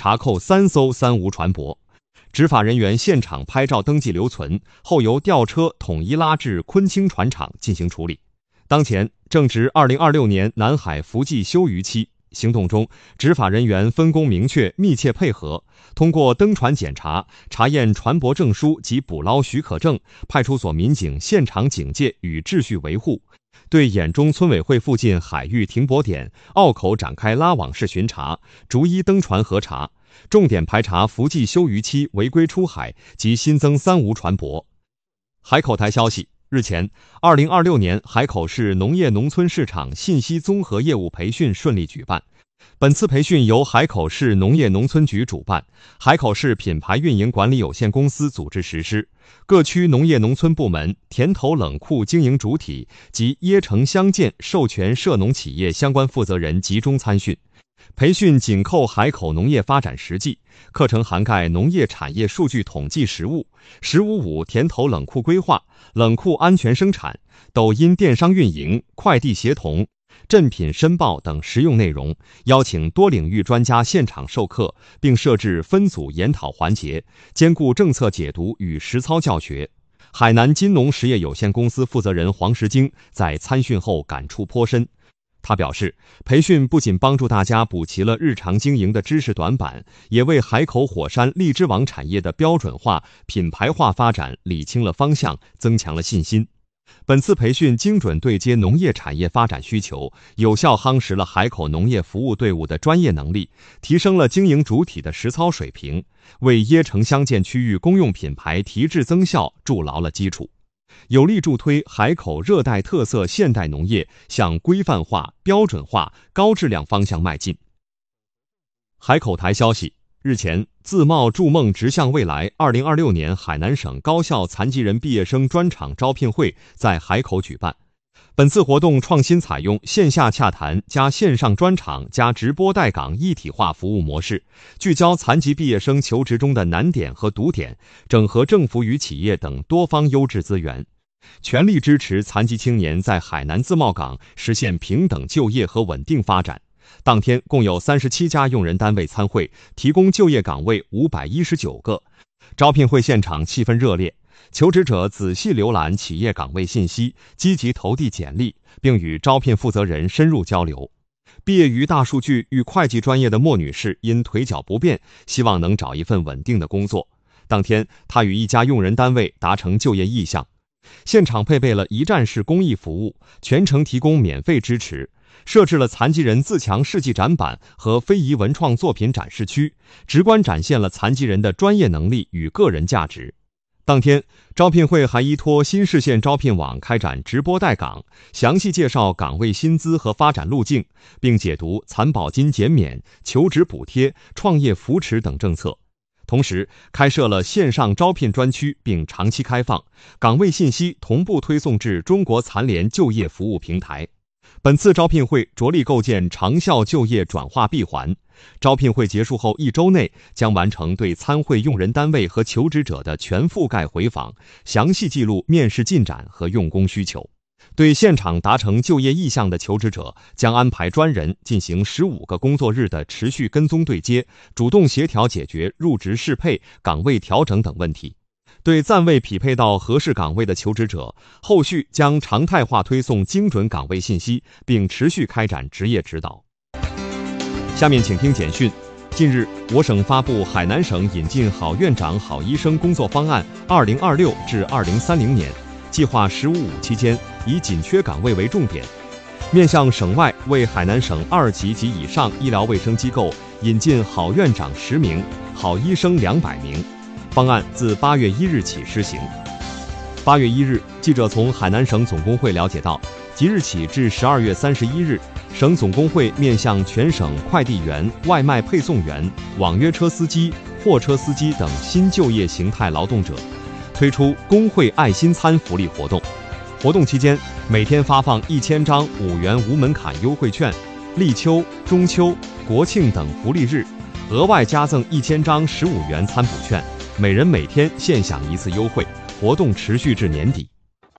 查扣3艘三无船舶。执法人员现场拍照登记留存，后由吊车统一拉至昆清船厂进行处理。当前正值2026年南海伏季休渔期，行动中，执法人员分工明确，密切配合，通过登船检查、查验船舶证书及捕捞许可证，派出所民警现场警戒与秩序维护，对眼中村委会附近海域停泊点、澳口展开拉网式巡查，逐一登船核查，重点排查伏季休渔期违规出海及新增三无船舶。海口台消息，日前，2026年海口市农业农村市场信息综合业务培训顺利举办。本次培训由海口市农业农村局主办，海口市品牌运营管理有限公司组织实施，各区农业农村部门、田头冷库经营主体及椰城乡建授权涉农企业相关负责人集中参训。培训紧扣海口农业发展实际，课程涵盖农业产业数据统计实务、“15+5”田头冷库规划、冷库安全生产、抖音电商运营、快递协同、镇品申报等实用内容，邀请多领域专家现场授课，并设置分组研讨环节，兼顾政策解读与实操教学。海南金农实业有限公司负责人黄石京在参训后感触颇深。他表示，培训不仅帮助大家补齐了日常经营的知识短板，也为海口火山荔枝网产业的标准化、品牌化发展理清了方向，增强了信心。本次培训精准对接农业产业发展需求，有效夯实了海口农业服务队伍的专业能力，提升了经营主体的实操水平，为椰城乡建区域公用品牌提质增效筑牢了基础，有力助推海口热带特色现代农业向规范化、标准化、高质量方向迈进。海口台消息，日前，自贸筑梦直向未来2026年海南省高校残疾人毕业生专场招聘会在海口举办。本次活动创新采用线下洽谈加线上专场加直播带岗一体化服务模式，聚焦残疾毕业生求职中的难点和堵点，整合政府与企业等多方优质资源，全力支持残疾青年在海南自贸港实现平等就业和稳定发展。当天共有37家用人单位参会，提供就业岗位519个。招聘会现场气氛热烈，求职者仔细浏览企业岗位信息，积极投递简历，并与招聘负责人深入交流。毕业于大数据与会计专业的莫女士因腿脚不便，希望能找一份稳定的工作。当天，她与一家用人单位达成就业意向，现场配备了一站式公益服务，全程提供免费支持。设置了残疾人自强事迹展板和非遗文创作品展示区，直观展现了残疾人的专业能力与个人价值。当天，招聘会还依托新市县招聘网开展直播带岗，详细介绍岗位薪资和发展路径，并解读残保金减免、求职补贴、创业扶持等政策。同时，开设了线上招聘专区，并长期开放，岗位信息同步推送至中国残联就业服务平台。本次招聘会着力构建长效就业转化闭环。招聘会结束后1周内将完成对参会用人单位和求职者的全覆盖回访，详细记录面试进展和用工需求。对现场达成就业意向的求职者，将安排专人进行15个工作日的持续跟踪对接，主动协调解决入职适配、岗位调整等问题。对暂未匹配到合适岗位的求职者，后续将常态化推送精准岗位信息，并持续开展职业指导。下面请听简讯。近日，我省发布海南省引进好院长、好医生工作方案2026至2030年，计划“15+5”期间以紧缺岗位为重点，面向省外为海南省2级及以上医疗卫生机构引进好院长10名、好医生200名。方案自8月1日起施行。8月1日，记者从海南省总工会了解到，即日起至12月31日，省总工会面向全省快递员、外卖配送员、网约车司机、货车司机等新就业形态劳动者，推出工会爱心餐福利活动。活动期间，每天发放1000张5元无门槛优惠券，立秋、中秋、国庆等福利日，额外加赠1000张15元餐补券。每人每天限享1次优惠，活动持续至年底。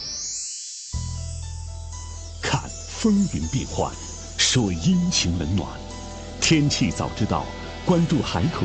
看风云变幻，说阴晴冷暖，天气早知道，关注海口